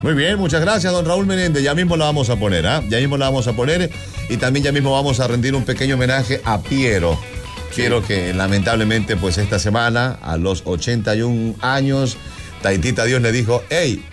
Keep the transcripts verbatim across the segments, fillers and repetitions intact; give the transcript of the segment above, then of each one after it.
Muy bien, muchas gracias, don Raúl Menéndez. Ya mismo la vamos a poner, ¿ah? ¿eh? Ya mismo la vamos a poner y también ya mismo vamos a rendir un pequeño homenaje a Piero. Piero que lamentablemente pues esta semana a los ochenta y un años, Taitita Dios le dijo, hey,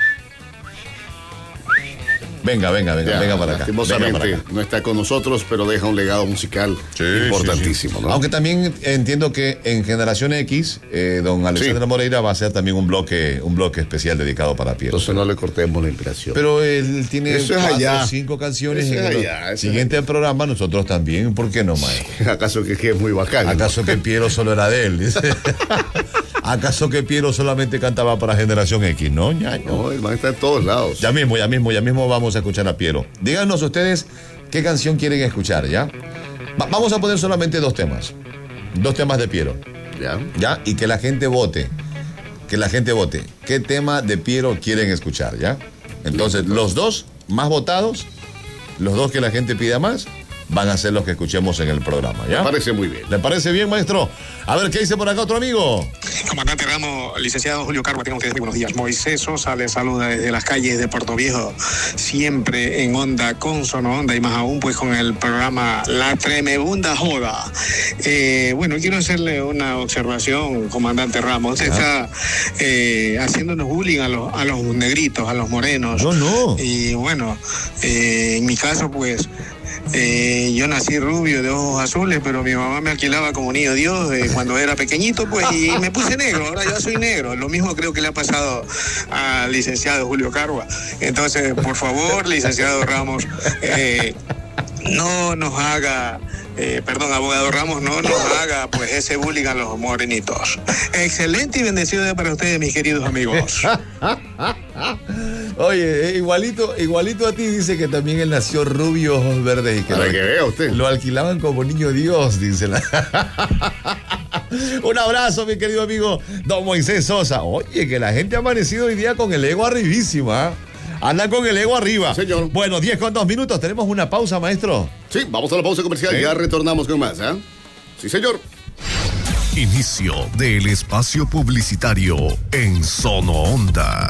venga, venga, venga, ya, venga para acá. Lastimosamente venga para acá. No está con nosotros, pero deja un legado musical sí, importantísimo. Sí, sí. ¿no? Aunque también entiendo que en Generación X, eh, don Alexandre sí. Moreira va a hacer también un bloque, un bloque especial dedicado para Piero. Entonces no le cortemos la inspiración. Pero él tiene Eso cuatro o cinco canciones eso en es el allá, siguiente es programa, nosotros también, ¿por qué no, maestro? ¿Acaso que, que es muy bacán? ¿Acaso ¿no? que Piero solo era de él? Dice. ¿Acaso que Piero solamente cantaba para Generación X? No, ya, no. No, el man está en todos lados. Ya mismo, ya mismo, ya mismo vamos a escuchar a Piero. Díganos ustedes qué canción quieren escuchar, ¿ya? Va- vamos a poner solamente dos temas. Dos temas de Piero. Ya. ¿Ya? Y que la gente vote. Que la gente vote. ¿Qué tema de Piero quieren escuchar, ya? Entonces, los dos más votados, los dos que la gente pida más, van a ser los que escuchemos en el programa, ¿ya? Me parece muy bien. ¿Le parece bien, maestro? A ver, ¿qué dice por acá otro amigo? Comandante Ramos, licenciado Julio Carva, tengan ustedes muy buenos días. Moisés Sosa les saluda desde las calles de Puerto Viejo, siempre en onda, consono onda, y más aún pues con el programa La Tremebunda Joda. Eh, bueno, quiero hacerle una observación, comandante Ramos. Usted ah. está eh, haciéndonos bullying a los, a los negritos, a los morenos. No, no. Y bueno, eh, en mi caso pues... Eh, yo nací rubio de ojos azules, pero mi mamá me alquilaba como niño Dios eh, cuando era pequeñito, pues, y me puse negro. Ahora ya soy negro. Lo mismo creo que le ha pasado al licenciado Julio Carva. Entonces, por favor, licenciado Ramos, eh, no nos haga... Eh, perdón, abogado Ramos, no nos haga pues ese bullying a los morenitos. Excelente y bendecido día para ustedes, mis queridos amigos. Oye, igualito, igualito a ti, dice que también él nació rubio, ojos verdes y que, Para lo, que vea usted. Lo alquilaban como niño Dios, dice la. Un abrazo, mi querido amigo don Moisés Sosa. Oye, que la gente ha amanecido hoy día con el ego arribísima, ¿eh? Anda con el ego arriba. Señor. Bueno, diez con dos minutos. ¿Tenemos una pausa, maestro? Sí, vamos a la pausa comercial. ¿Sí? Ya retornamos con más, ¿eh? Sí, señor. Inicio del espacio publicitario en Sono Onda.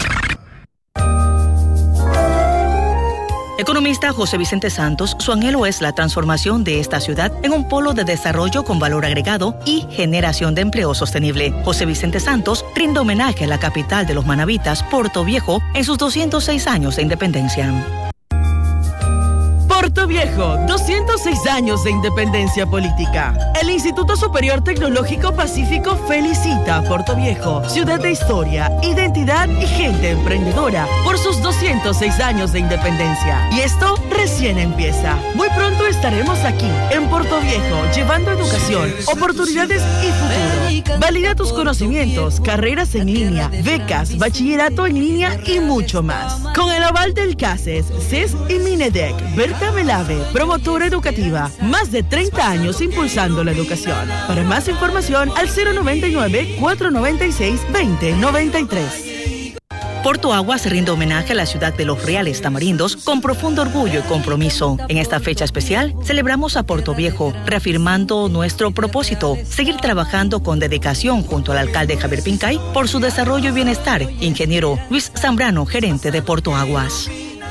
Economista José Vicente Santos, su anhelo es la transformación de esta ciudad en un polo de desarrollo con valor agregado y generación de empleo sostenible. José Vicente Santos rinde homenaje a la capital de los manabitas, Puerto Viejo, en sus doscientos seis años de independencia. Puerto Viejo, doscientos seis años de independencia política. El Instituto Superior Tecnológico Pacífico felicita a Puerto Viejo, ciudad de historia, identidad y gente emprendedora, por sus doscientos seis años de independencia. Y esto recién empieza. Muy pronto estaremos aquí, en Puerto Viejo, llevando educación, oportunidades y futuro. Valida tus conocimientos, carreras en línea, becas, bachillerato en línea y mucho más. Con el aval del CACES, C E S y Minedec, Berta Melave, promotora educativa, más de treinta años impulsando la educación. Para más información, al cero noventa y nueve, cuatrocientos noventa y seis, veinte noventa y tres. Porto Aguas rinde homenaje a la ciudad de los Reales Tamarindos con profundo orgullo y compromiso. En esta fecha especial, celebramos a Puerto Viejo, reafirmando nuestro propósito, seguir trabajando con dedicación junto al alcalde Javier Pincay por su desarrollo y bienestar. Ingeniero Luis Zambrano, gerente de Porto Aguas.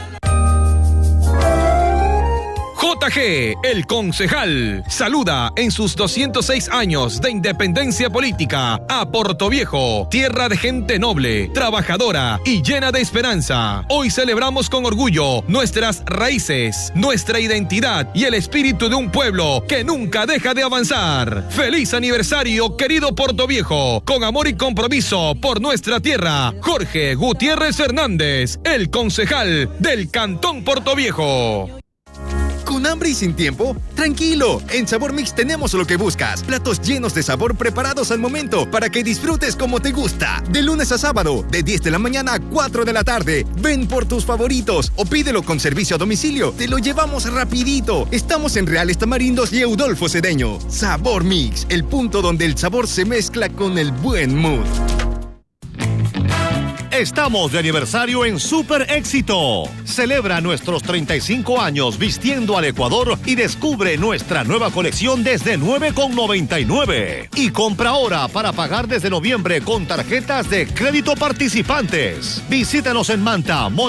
J G, el concejal, saluda en sus doscientos seis años de independencia política a Puerto Viejo, tierra de gente noble, trabajadora y llena de esperanza. Hoy celebramos con orgullo nuestras raíces, nuestra identidad y el espíritu de un pueblo que nunca deja de avanzar. ¡Feliz aniversario, querido Puerto Viejo! Con amor y compromiso por nuestra tierra, Jorge Gutiérrez Hernández, el concejal del Cantón Puerto Viejo. ¿Con hambre y sin tiempo? ¡Tranquilo! En Sabor Mix tenemos lo que buscas. Platos llenos de sabor preparados al momento para que disfrutes como te gusta. De lunes a sábado, de diez de la mañana a cuatro de la tarde. Ven por tus favoritos o pídelo con servicio a domicilio. Te lo llevamos rapidito. Estamos en Reales Tamarindos y Eudolfo Cedeño. Sabor Mix, el punto donde el sabor se mezcla con el buen mood. Estamos de aniversario en Super Éxito. Celebra nuestros treinta y cinco años vistiendo al Ecuador y descubre nuestra nueva colección desde nueve con noventa y nueve. Y compra ahora para pagar desde noviembre con tarjetas de crédito participantes. Visítanos en Manta,